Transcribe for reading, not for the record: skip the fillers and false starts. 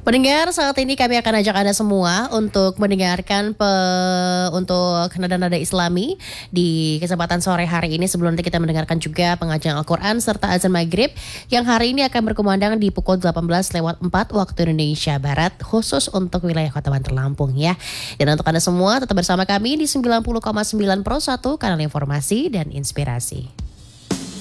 Pendengar, saat ini kami akan ajak Anda semua untuk mendengarkan untuk nada-nada Islami di kesempatan sore hari ini, sebelum nanti kita mendengarkan juga pengajian Al-Quran serta azan maghrib yang hari ini akan berkumandang di pukul 18:04 waktu Indonesia Barat, khusus untuk wilayah Kota Banter Lampung ya. Dan untuk Anda semua tetap bersama kami di 90,9 Pro 1 kanal informasi dan inspirasi.